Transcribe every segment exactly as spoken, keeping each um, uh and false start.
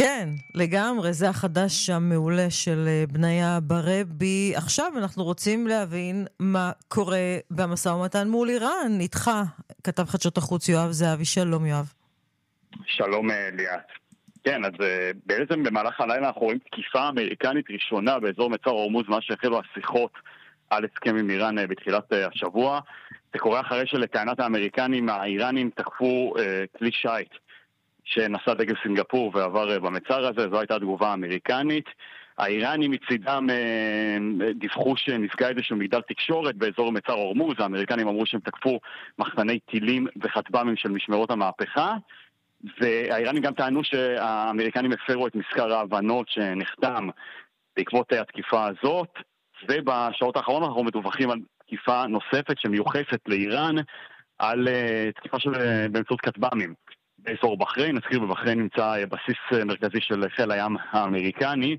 כן, לגמרי, זה החדש המעולה של בניה ברבי. עכשיו אנחנו רוצים להבין מה קורה במשא ומתן מול איראן. איתך, כתב חדשות החוץ יואב זהבי. שלום יואב. שלום ליאת. כן, אז בעצם במהלך הלילה אנחנו רואים תקיפה אמריקנית ראשונה באזור מצר הורמוז, מה שהחלו השיחות על הסכם עם איראן בתחילת השבוע. זה קורה אחרי שלטענת האמריקנים, האיראנים תקפו אה, כלי שייט שנסע דגל סינגפור ועבר במצר הזה. זו הייתה תגובה האמריקנית. האיראנים מצידם אה, דיווחו שנפגע איזשהו מגדל תקשורת באזור מצר הורמוז. האמריקנים אמרו שהם תקפו מחסני טילים וכטב"מים של משמרות המהפכה. והאיראנים גם טענו שהאמריקנים הפרו את מזכר ההבנות שנחתם בעקבות התקיפה הזאת. ובשעות האחרונות אנחנו מדווחים על תקיפה נוספת שמיוחסת לאיראן על uh, תקיפה של uh, באמצעות כטב"מים באזור בחריין. נזכיר, בבחריין נמצא בסיס uh, מרכזי של חיל הים האמריקני,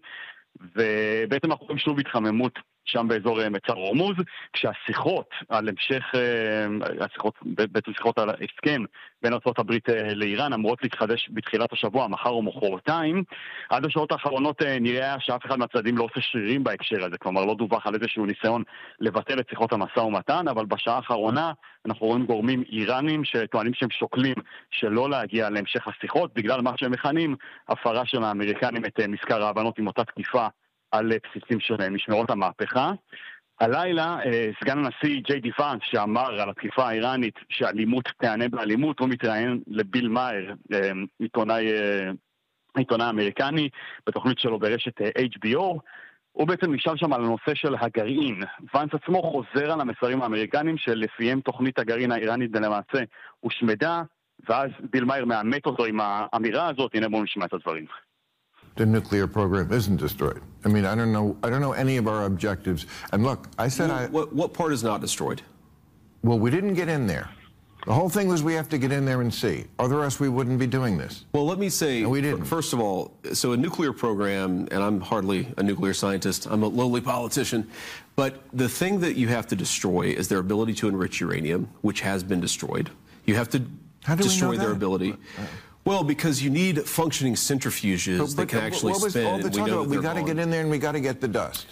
ובעצם אנחנו רואים שוב התחממות שם באזור uh, מצר הורמוז, כשהשיחות על המשך, uh, השיחות, בעצם שיחות על הסכם בין ארצות הברית uh, לאיראן אמורות להתחדש בתחילת השבוע, מחר או מחרתיים. עד השעות האחרונות uh, נראה שאף אחד מהצדדים לא עושה שרירים בהקשר הזה, כלומר לא דווח על איזשהו ניסיון לבטל את שיחות המשא ומתן, אבל בשעה האחרונה אנחנו רואים גורמים איראנים שטוענים שהם שוקלים שלא להגיע להמשך השיחות, בגלל מה שהם מכנים הפרה של האמריקנים את uh, מזכר ההבנות עם אותה תקיפה על בסיסים של משמרות המהפכה. הלילה, סגן הנשיא ג'יי די ואנס, שאמר על התקיפה האיראנית שאלימות תענה באלימות, הוא מתראיין לביל מאייר, עיתונאי, עיתונאי אמריקני, בתוכנית שלו ברשת אייץ' בי או. הוא בעצם נשאל שם על הנושא של הגרעין. ואנס עצמו חוזר על המסרים האמריקנים שלפיהם תוכנית הגרעין האיראנית למעשה הושמדה, ואז ביל מאייר מאמת אותו עם האמירה הזאת. הנה בואו נשמע את הדברים. The nuclear program isn't destroyed. I mean, I don't know. I don't know any of our objectives. And look, I said well, I. What, what part is not destroyed? Well, we didn't get in there. The whole thing was we have to get in there and see. Otherwise, we wouldn't be doing this. Well, let me say. And we didn't. First of all, so a nuclear program, and I'm hardly a nuclear scientist. I'm a lowly politician, but the thing that you have to destroy is their ability to enrich uranium, which has been destroyed. You have to How do destroy we know their that? ability. Uh, Well, because you need functioning centrifuges but, but, that can actually what was spin. all the We know that that we got to gone. get in there and we got to get the dust.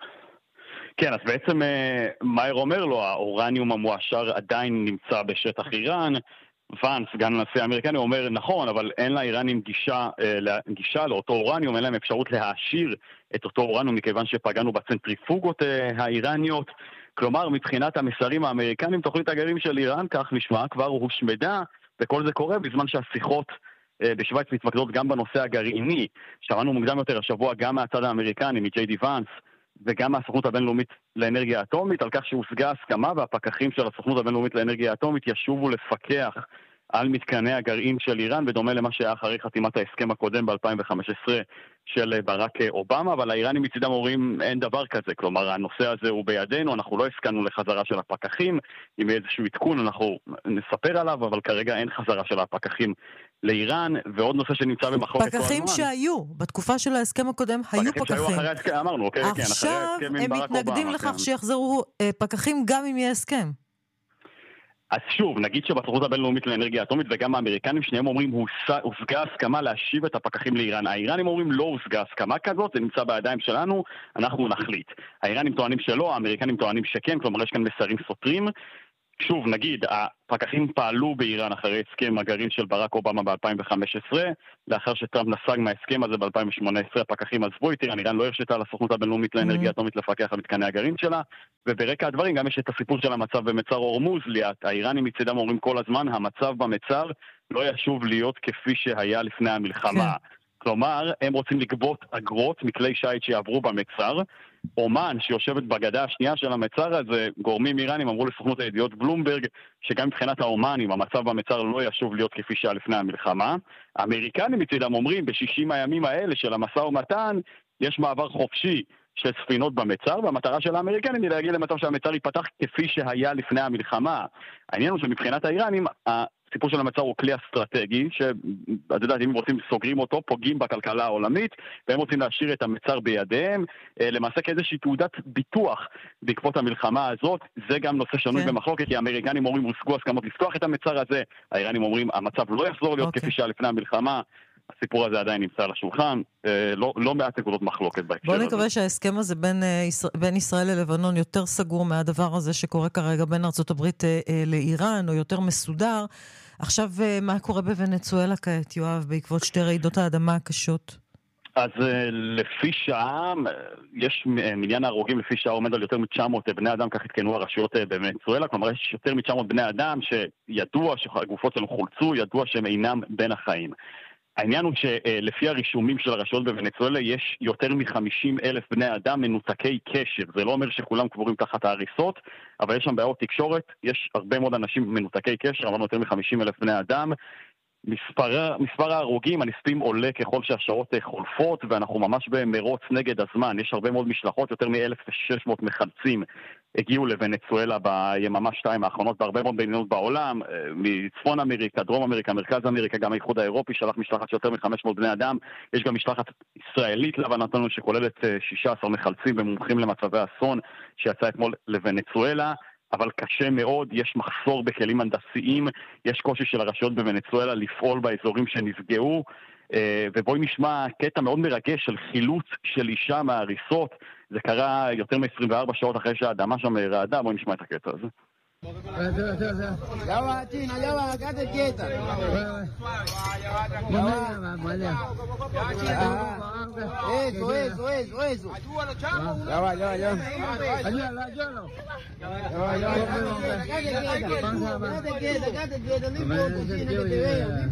כן, אז בעצם מאייר אומר לו, האורניום המואשר עדיין נמצא בשטח איראן. ואנס, סגן הנשיא האמריקני, אומר, נכון, אבל אין לאיראנים גישה, גישה לאותו אורניום, אין להם אפשרות להעשיר את אותו אורניום, מכיוון שפגענו בצנטריפוגות האיראניות. כלומר, מבחינת המסרים האמריקנים, תוכנית הגרעין של איראן, כך נשמע, כבר הושמדה, וכל זה קורה בזמן שהשיחות בשוויץ מתמקדות גם בנושא הגרעיני. שמענו מוקדם יותר השבוע גם מהצד האמריקני, מג'יי די ואנס, וגם מהסוכנות הבינלאומית לאנרגיה אטומית, על כך שהושגה הסכמה, והפקחים של הסוכנות הבינלאומית לאנרגיה אטומית ישובו לפקח על מתקני הגרעין של איראן, בדומה למה שהיה אחרי חתימת ההסכם הקודם ב-אלפיים וחמש עשרה של ברק אובמה. אבל האיראנים מצידם אומרים אין דבר כזה, כלומר הנושא הזה הוא בידינו, אנחנו לא הסכמנו לחזרה של הפקחים, אם איזשהו עדכון אנחנו נספר עליו, אבל כרגע אין חזרה של הפקחים לאיראן. ועוד נושא שנמצא במחלוקת פקחים שהיו, בתקופה של ההסכם הקודם היו פקחים. אחרי ההסכם, אמרנו, אוקיי, כן, אחרי ההסכם עם ברק אובמה. עכשיו הם מתנגדים לכך שיחזרו פקחים גם אם יהיה הסכם. אז שוב, נגיד שבסוכנות הבינלאומית לאנרגיה אטומית וגם האמריקנים, שניהם אומרים הושגה הסכמה להשיב את הפקחים לאיראן. האיראנים אומרים לא הושגה הסכמה כזאת, זה נמצא בידיים שלנו, אנחנו נחליט. האיראנים טוענים שלא, האמריקנים טוענים שכן, כלומר יש כאן מסרים סותרים. שוב, נגיד, הפקחים פעלו באיראן אחרי הסכם הגרעין של ברק אובמה ב-אלפיים וחמש עשרה, לאחר שטראמפ נסג מההסכם הזה ב-אלפיים ושמונה עשרה, הפקחים עזבו את איראן, איראן לא הרשתה לסוכנות הבינלאומית לאנרגיה אטומית לפקח על מתקני הגרעין שלה, וברקע הדברים גם יש את הסיפור של המצב במצר הורמוז. ליאת, האיראנים מצדם אומרים כל הזמן, המצב במצר לא ישוב להיות כפי שהיה לפני המלחמה. כלומר, הם רוצים לגבות אגרות מכלי שייט שיעברו במצר. אומן שיושבת בגדה השנייה של המצר הזה, גורמים איראנים אמרו לסוכנות הידיעות בלומברג שגם מבחינת האומנים המצב במצר לא ישוב להיות כפי שהיה לפני המלחמה. האמריקנים מצדם אומרים ב-שישים הימים האלה של המשא ומתן יש מעבר חופשי של ספינות במצר, והמטרה של האמריקנים היא להגיע למצב שהמצר ייפתח כפי שהיה לפני המלחמה. העניין הוא שמבחינת האיראנים הסיפור של המצר הוא כלי אסטרטגי, שאת יודעת, אם רוצים סוגרים אותו, פוגעים בכלכלה העולמית, והם רוצים להשאיר את המצר בידיהם, למעשה כאיזושהי תעודת ביטוח בעקבות המלחמה הזאת. זה גם נושא שנוי כן. במחלוקת, כי האמריקנים אומרים, הושגו הסכמות לפתוח את המצר הזה, האיראנים אומרים, המצב לא יחזור להיות okay. כפי שהיה לפני המלחמה, הסיפור הזה עדיין נמצא על השולחן, לא, לא מעט נקודות מחלוקת בהקשר הזה. בוא נקווה שההסכם הזה בין, בין ישראל ללבנון יותר סגור מהדבר הזה שקורה כרגע בין ארצות הברית לאיראן, או יותר מסודר. עכשיו, מה קורה בוונצואלה כעת, יואב, בעקבות שתי רעידות האדמה הקשות? אז לפי שעה, יש מניין ההרוגים לפי שעה עומד על יותר מ-תשע מאות בני אדם, כך התקנו הרשויות בוונצואלה, כלומר יש יותר מ-תשע מאות בני אדם שידוע שהגופות שלנו חולצו, ידוע שהם אינם בין החיים. העניין הוא שלפי הרישומים של הרשויות בוונצואלה יש יותר מ-חמישים אלף בני אדם מנותקי קשר. זה לא אומר שכולם קבורים תחת ההריסות, אבל יש שם בעיות תקשורת, יש הרבה מאוד אנשים מנותקי קשר, אמרנו יותר מ-חמישים אלף בני אדם. מספר, מספר ההרוגים, הנספים עולה ככל שהשעות חולפות, ואנחנו ממש במרוץ נגד הזמן. יש הרבה מאוד משלחות, יותר מ-אלף ושש מאות מחלצים הגיעו לוונצואלה ביממה שתיים האחרונות בהרבה מאוד מדינות בעולם, מצפון אמריקה, דרום אמריקה, מרכז אמריקה, גם האיחוד האירופי שלח משלחת של יותר מ-חמש מאות בני אדם. יש גם משלחת ישראלית להבנתנו שכוללת שישה עשר מחלצים ומומחים למצבי אסון שיצא אתמול לוונצואלה. אבל קשה מאוד, יש מחסור בכלים הנדסיים, יש קושי של הרשויות בוונצואלה לפעול באזורים שנפגעו, ובואי נשמע קטע מאוד מרגש של חילוץ של אישה מההריסות. זה קרה יותר מ-עשרים וארבע שעות אחרי שהאדמה שם רעדה. בואי נשמע את הקטע הזה. Ya va, China, ya va, quédate quieta. Eso, eso, eso, eso. Ya va, ya va, ya va. Ayúdalo, ayúdalo. Ya va, ya va. Quédate quieta, quédate quieta, no importa, China, que te vea, no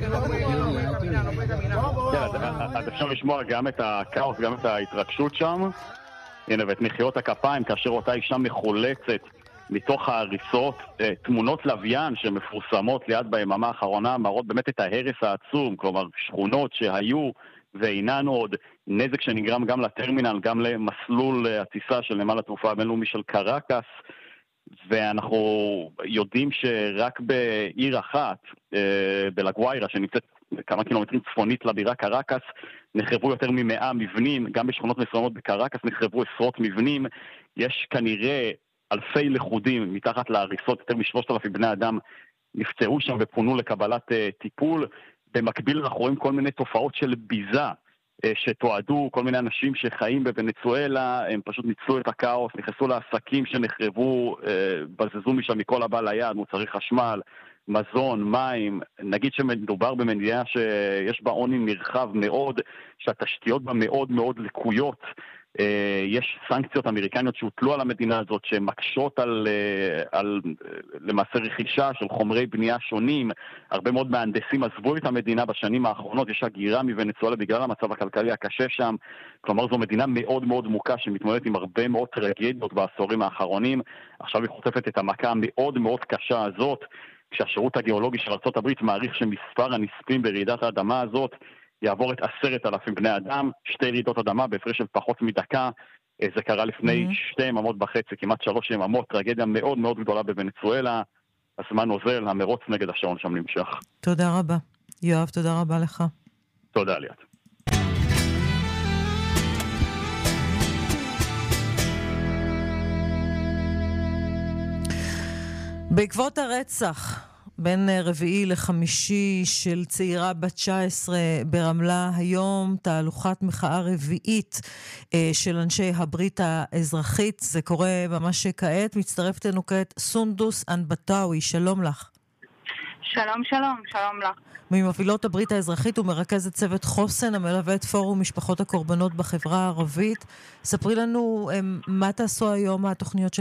importa. אז אפשר לשמוע גם את הכאוס, גם את ההתרגשות שם. הנה, ואת מחיאות הכפיים, כאשר אותה אישה מחולצת מתוך ההריסות. תמונות לוויין שמפורסמות ליד ביממה האחרונה מראות באמת את ההרס העצום, כלומר שכונות שהיו ואינן עוד, נזק שנגרם גם לטרמינל, גם למסלול הטיסה של נמל התעופה הבינלאומי של קרקס, ואנחנו יודעים שרק בעיר אחת, בלגוויירה, שנמצאת כמה קילומטרים צפונית לבירה קרקס, נחרבו יותר ממאה מבנים, גם בשכונות מסוימות בקרקס נחרבו עשרות מבנים. יש כנראה אלפי לכודים מתחת להריסות, יותר משלושת אלפים בני אדם נפצעו שם ופונו לקבלת uh, טיפול. במקביל אנחנו רואים כל מיני תופעות של ביזה uh, שתועדו, כל מיני אנשים שחיים בוונצואלה, הם פשוט ניצלו את הכאוס, נכנסו לעסקים שנחרבו, uh, בזזו משם מכל הבא ליד, מוצרי חשמל, מזון, מים. נגיד שמדובר במדינה שיש בה עוני נרחב מאוד, שהתשתיות בה מאוד מאוד לקויות. יש סנקציות אמריקניות שהוטלו על המדינה הזאת שמקשות על, על למעשה רכישה של חומרי בנייה שונים. הרבה מאוד מהנדסים עזבו את המדינה בשנים האחרונות, יש הגירה מוונצואלה בגלל המצב הכלכלי הקשה שם. כלומר זו מדינה מאוד מאוד מוכה שמתמודדת עם הרבה מאוד טרגדיות בעשורים האחרונים. עכשיו היא חוטפת את המכה המאוד מאוד קשה הזאת, כשהשירות הגיאולוגי של ארצות הברית מעריך שמספר הנספים ברעידת האדמה הזאת יעבור את עשרת אלפים בני אדם. שתי רעידות אדמה בהפרש של פחות מדקה, זה קרה לפני mm-hmm. שתי יממות וחצי, כמעט שלוש יממות, טרגדיה מאוד מאוד גדולה בוונצואלה. הזמן נוזל, המרוץ נגד השעון שם נמשך. תודה רבה. יואב, תודה רבה לך. תודה ליאת. בעקבות הרצח בין רביעי לחמישי של צעירה בת תשע עשרה ברמלה, היום תהלוכת מחאה רביעית של אנשי הברית האזרחית. זה קורה ממש כעת. מצטרפת לנו כעת סונדוס אנבטאוי. שלום לך. שלום, שלום, שלום לך. ממובילות הברית האזרחית ומרכזת צוות חוסן המלווה את פורום משפחות הקורבנות בחברה הערבית. ספרי לנו מה תעשו היום, מה התוכניות של